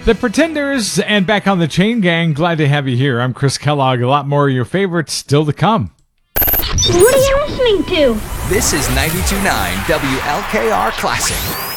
The Pretenders and Back on the Chain Gang. Glad to have you here. I'm Chris Kellogg. A lot more of your favorites still to come. What are you listening to? This is 92.9 WLKR Classic.